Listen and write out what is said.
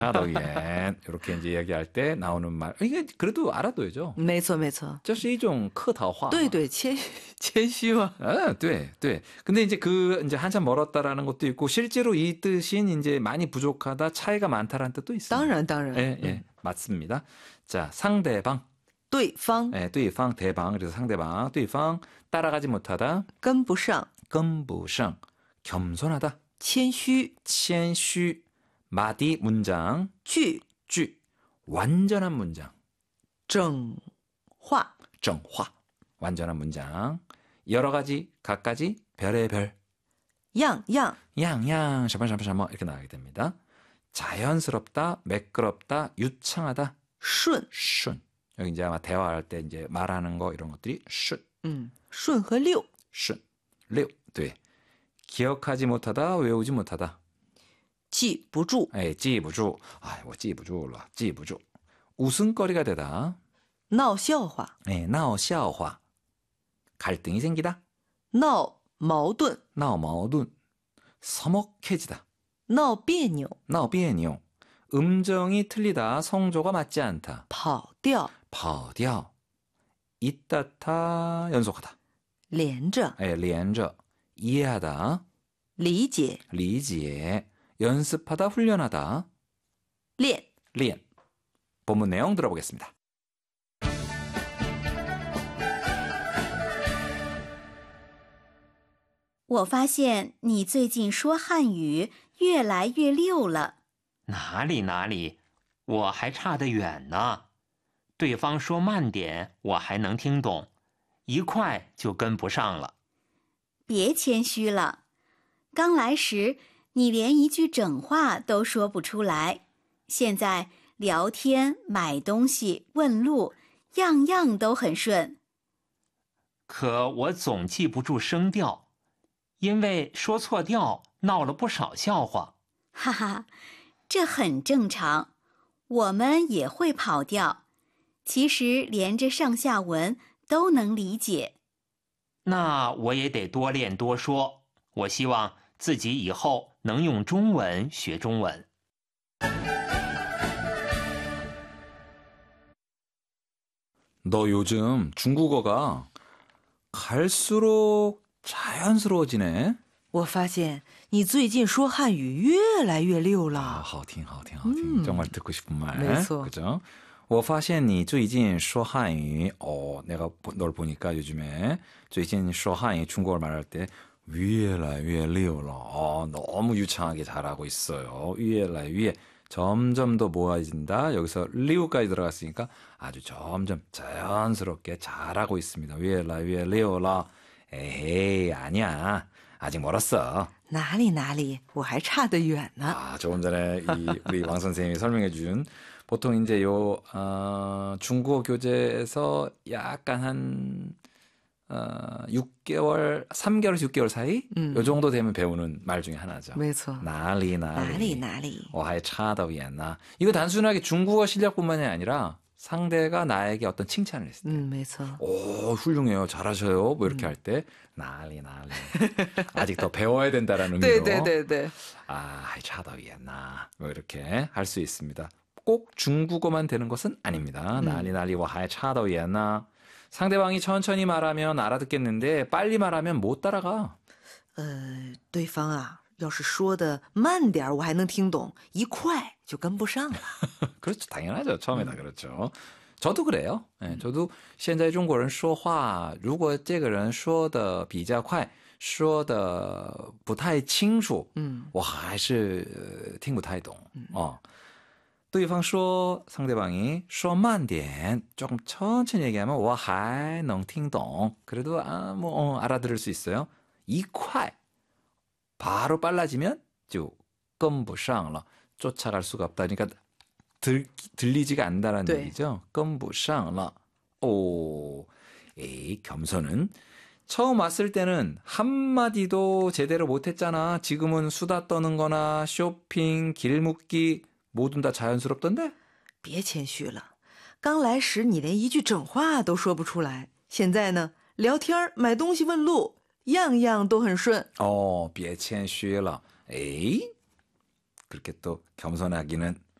차더위엔 이렇게 이제 얘기할 때 나오는 말. 이게 그래도 알아둬야죠. 没错没错， 这是一种客套话嘛. 对对，谦虚嘛。 아, 对, 네. 근데 이제 이제 한참 멀었다라는 것도 있고 실제로 이 뜻인 이제 많이 부족하다, 차이가 많다라는 뜻도 있습니다. 当然当然， 예, 예, 맞습니다. 자, 상대방. 对方 예, 对方, 대방. 그래서 상대방, 对方 따라가지 못하다, 跟不上， 跟不上, 겸손하다, 谦虚， 谦虚, 마디 문장, 句句, 완전한 문장, 整话， 정화, 완전한 문장, 여러 가지, 각가지, 별의 별, 样样 양양, 샤바샤바샤바 이렇게 나가게 됩니다. 자연스럽다, 매끄럽다, 유창하다, 顺， 슌. 여기 이제 아마 대화할 때 이제 말하는 거 이런 것들이 슌, 顺和溜， 슌, 류, 네. 기억하지 못하다, 외우지 못하다. 记不住， 에, 记不住. 아, 我记不住了,记不住. 웃음거리가 되다. 闹笑话， 에, 闹笑话. 갈등이 생기다. 闹矛盾， 闹矛盾. 서먹해지다. 闹别扭， 闹别扭. 음정이 틀리다, 성조가 맞지 않다. 跑调， 跑调. 이따타, 연속하다. 连着， 에, 连着. 이해하다. 理解， 리지에. 연습하다, 훈련하다. 练。 리엔. 본문 내용 들어보겠습니다. 我发现你最近说汉语越来越溜了。 哪里，我还差得远呢。对方说慢点，我还能听懂，一快就跟不上了。 别谦虚了，刚来时你连一句整话都说不出来，现在聊天、买东西、问路，样样都很顺。 可我总记不住声调，因为说错调闹了不少笑话。 哈哈，这很正常，我们也会跑调，其实连着上下文都能理解。 那我也得多练多说，我希望自己以后能用中文学中文。 너 요즘 중국어가 갈수록 자연스러워지네. 我发现你最近说汉语越来越溜 아, 了。 好听, 好听, 好听. 정말 듣고 싶은 말. 没错. 그죠? 我发现你最近说汉语, 내가 널 보니까 요즘에 最近说汉语 중국어를 말할 때 越来越溜了. 너무 유창하게 잘하고 있어요. 越来越 점점 더 모아진다. 여기서 리우까지 들어갔으니까 아주 점점 자연스럽게 잘하고 있습니다. 越来越溜了. 에이, 아니야. 아직 멀었어. 哪里，我还差得远呢。 아, 조금 전에 우리 왕 선생님이 설명해 준 보통 이제 중국어 교재에서 약간 한 6개월, 3개월에서 6개월 사이? 요 정도 되면 배우는 말 중에 하나죠. 没错， 나리. 哪里， 와하이 차다위엔나. 이거 단순하게 중국어 실력뿐만이 아니라 상대가 나에게 어떤 칭찬을 했을 때. 没错。 오, 훌륭해요. 잘하셔요. 뭐 이렇게 할 때 나리. 아직 더 배워야 된다라는 의미로. 对， 아, 하이 차다위엔나. 뭐 이렇게 할 수 있습니다. 꼭 중국어만 되는 것은 아닙니다. 나리 와하이 차다위엔나. 상대방이 천천히 말하면 알아듣겠는데 빨리 말하면 못 따라가. 对方啊，要是说的慢点，我还能听懂；一快就跟不上了。 그렇죠. 당연하죠. 처음에 다 그렇죠. 저도 그래요. 네, 저도 现在中国人说话如果这个人说的比较快说的不太清楚我还是听不太懂 对方说 상대방이 说慢点 조금 천천히 얘기하면 我还能听懂 그래도 알아들을 수 있어요. 一快 바로 빨라지면 就跟不上了 쫓아갈 수가 없다. 그러니까 들리지가 않는다는 네. 얘기죠. 跟不上了 오, 에이, 겸손은 처음 왔을 때는 한마디도 제대로 못했잖아. 지금은 수다 떠는 거나 쇼핑, 길 묻기 모두 다 자연스럽던데? 别谦虚了，刚来时你连一句整话都说不出来，现在呢，聊天、买东西、问路，样样都很顺。 别谦虚了. 에이? 그렇게 또 겸손하기는